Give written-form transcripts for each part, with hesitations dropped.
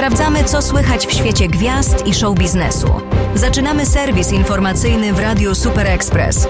Sprawdzamy, co słychać w świecie gwiazd i show biznesu. Zaczynamy serwis informacyjny w Radiu Super Express.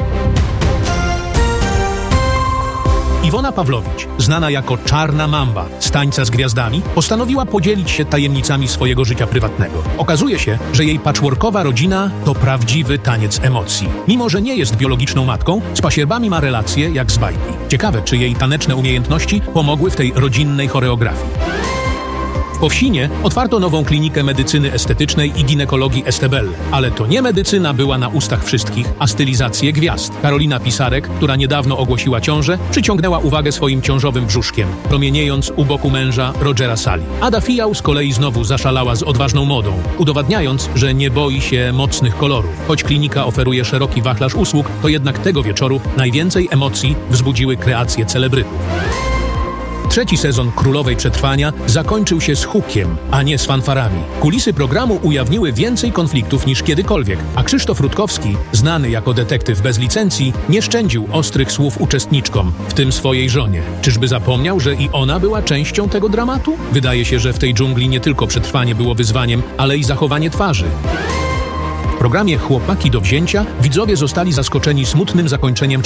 Iwona Pawłowicz, znana jako Czarna Mamba z Tańca z Gwiazdami, postanowiła podzielić się tajemnicami swojego życia prywatnego. Okazuje się, że jej patchworkowa rodzina to prawdziwy taniec emocji. Mimo że nie jest biologiczną matką, z pasierbami ma relacje jak z bajki. Ciekawe, czy jej taneczne umiejętności pomogły w tej rodzinnej choreografii. W Powsinie otwarto nową klinikę medycyny estetycznej i ginekologii Estebel, ale to nie medycyna była na ustach wszystkich, a stylizacje gwiazd. Karolina Pisarek, która niedawno ogłosiła ciążę, przyciągnęła uwagę swoim ciążowym brzuszkiem, promieniejąc u boku męża Rogera Sali. Ada Fijał z kolei znowu zaszalała z odważną modą, udowadniając, że nie boi się mocnych kolorów. Choć klinika oferuje szeroki wachlarz usług, to jednak tego wieczoru najwięcej emocji wzbudziły kreacje celebrytów. Trzeci sezon Królowej Przetrwania zakończył się z hukiem, a nie z fanfarami. Kulisy programu ujawniły więcej konfliktów niż kiedykolwiek, a Krzysztof Rutkowski, znany jako detektyw bez licencji, nie szczędził ostrych słów uczestniczkom, w tym swojej żonie. Czyżby zapomniał, że i ona była częścią tego dramatu? Wydaje się, że w tej dżungli nie tylko przetrwanie było wyzwaniem, ale i zachowanie twarzy. W programie Chłopaki do wzięcia widzowie zostali zaskoczeni smutnym zakończeniem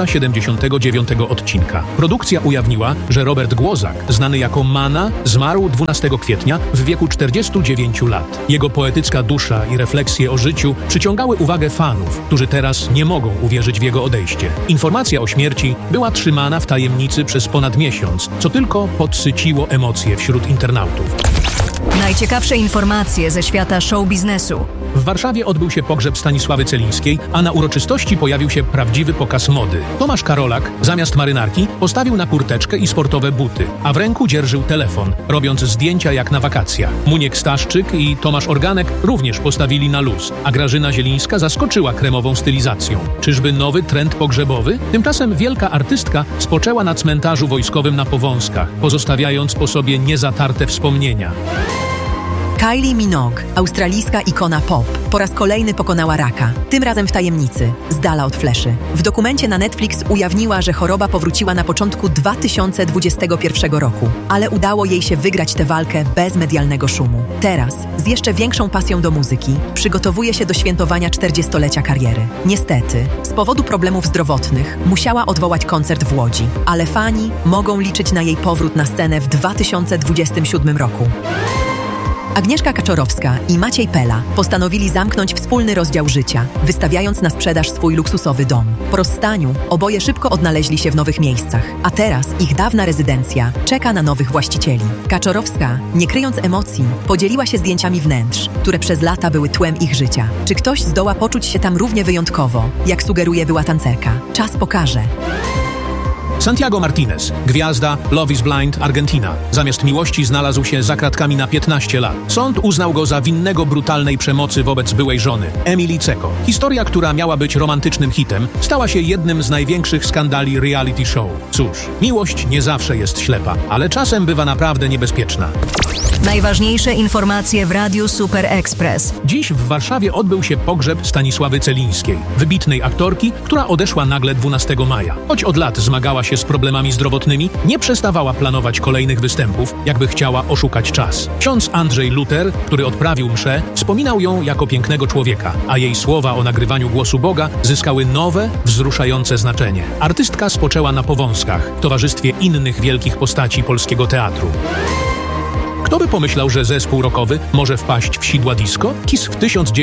479 odcinka. Produkcja ujawniła, że Robert Głozak, znany jako Mana, zmarł 12 kwietnia w wieku 49 lat. Jego poetycka dusza i refleksje o życiu przyciągały uwagę fanów, którzy teraz nie mogą uwierzyć w jego odejście. Informacja o śmierci była trzymana w tajemnicy przez ponad miesiąc, co tylko podsyciło emocje wśród internautów. Najciekawsze informacje ze świata show biznesu. W Warszawie odbył się pogrzeb Stanisławy Celińskiej, a na uroczystości pojawił się prawdziwy pokaz mody. Tomasz Karolak zamiast marynarki postawił na kurteczkę i sportowe buty, a w ręku dzierżył telefon, robiąc zdjęcia jak na wakacjach. Muniek Staszczyk i Tomasz Organek również postawili na luz, a Grażyna Zielińska zaskoczyła kremową stylizacją. Czyżby nowy trend pogrzebowy? Tymczasem wielka artystka spoczęła na cmentarzu wojskowym na Powązkach, pozostawiając po sobie niezatarte wspomnienia. Kylie Minogue, australijska ikona pop, po raz kolejny pokonała raka. Tym razem w tajemnicy, z dala od fleszy. W dokumencie na Netflix ujawniła, że choroba powróciła na początku 2021 roku, ale udało jej się wygrać tę walkę bez medialnego szumu. Teraz, z jeszcze większą pasją do muzyki, przygotowuje się do świętowania 40-lecia kariery. Niestety, z powodu problemów zdrowotnych musiała odwołać koncert w Łodzi, ale fani mogą liczyć na jej powrót na scenę w 2027 roku. Agnieszka Kaczorowska i Maciej Pela postanowili zamknąć wspólny rozdział życia, wystawiając na sprzedaż swój luksusowy dom. Po rozstaniu oboje szybko odnaleźli się w nowych miejscach, a teraz ich dawna rezydencja czeka na nowych właścicieli. Kaczorowska, nie kryjąc emocji, podzieliła się zdjęciami wnętrz, które przez lata były tłem ich życia. Czy ktoś zdoła poczuć się tam równie wyjątkowo, jak sugeruje była tancerka? Czas pokaże. Santiago Martinez, gwiazda Love is Blind Argentina. Zamiast miłości znalazł się za kratkami na 15 lat. Sąd uznał go za winnego brutalnej przemocy wobec byłej żony, Emily Cecco. Historia, która miała być romantycznym hitem, stała się jednym z największych skandali reality show. Cóż, miłość nie zawsze jest ślepa, ale czasem bywa naprawdę niebezpieczna. Najważniejsze informacje w Radiu Super Express. Dziś w Warszawie odbył się pogrzeb Stanisławy Celińskiej, wybitnej aktorki, która odeszła nagle 12 maja. Choć od lat zmagała się z problemami zdrowotnymi, nie przestawała planować kolejnych występów, jakby chciała oszukać czas. Ksiądz Andrzej Luter, który odprawił mszę, wspominał ją jako pięknego człowieka, a jej słowa o nagrywaniu głosu Boga zyskały nowe, wzruszające znaczenie. Artystka spoczęła na Powązkach w towarzystwie innych wielkich postaci polskiego teatru. Kto by pomyślał, że zespół rockowy może wpaść w sidła disco? Kiss w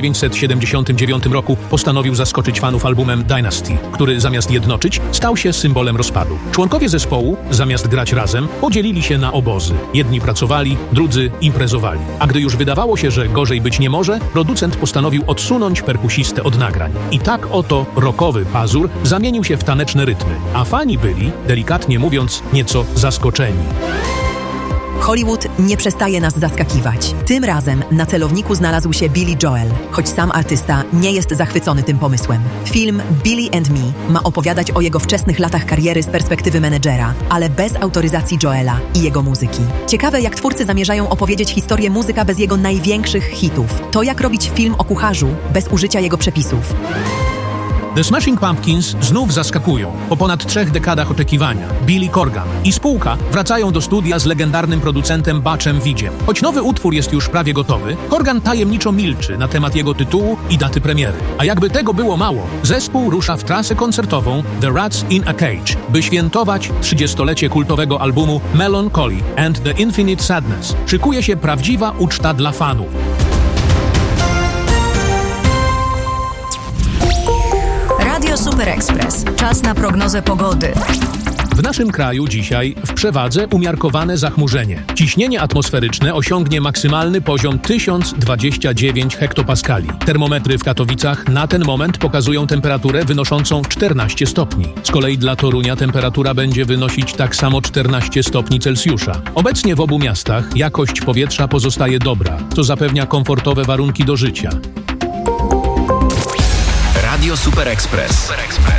1979 roku postanowił zaskoczyć fanów albumem Dynasty, który zamiast jednoczyć, stał się symbolem rozpadu. Członkowie zespołu, zamiast grać razem, podzielili się na obozy. Jedni pracowali, drudzy imprezowali. A gdy już wydawało się, że gorzej być nie może, producent postanowił odsunąć perkusistę od nagrań. I tak oto rockowy pazur zamienił się w taneczne rytmy, a fani byli, delikatnie mówiąc, nieco zaskoczeni. Hollywood nie przestaje nas zaskakiwać. Tym razem na celowniku znalazł się Billy Joel, choć sam artysta nie jest zachwycony tym pomysłem. Film Billy and Me ma opowiadać o jego wczesnych latach kariery z perspektywy menedżera, ale bez autoryzacji Joela i jego muzyki. Ciekawe, jak twórcy zamierzają opowiedzieć historię muzyka bez jego największych hitów. To jak robić film o kucharzu bez użycia jego przepisów. The Smashing Pumpkins znów zaskakują. Po ponad 3 dekadach oczekiwania Billy Corgan i spółka wracają do studia z legendarnym producentem Butchem Vigiem. Choć nowy utwór jest już prawie gotowy, Corgan tajemniczo milczy na temat jego tytułu i daty premiery. A jakby tego było mało, zespół rusza w trasę koncertową The Rats in a Cage, by świętować 30-lecie kultowego albumu Melancholy and the Infinite Sadness. Szykuje się prawdziwa uczta dla fanów. Radio Super Express. Czas na prognozę pogody. W naszym kraju dzisiaj w przewadze umiarkowane zachmurzenie. Ciśnienie atmosferyczne osiągnie maksymalny poziom 1029 hektopaskali. Termometry w Katowicach na ten moment pokazują temperaturę wynoszącą 14 stopni. Z kolei dla Torunia temperatura będzie wynosić tak samo 14 stopni Celsjusza. Obecnie w obu miastach jakość powietrza pozostaje dobra, co zapewnia komfortowe warunki do życia. Radio Super Express.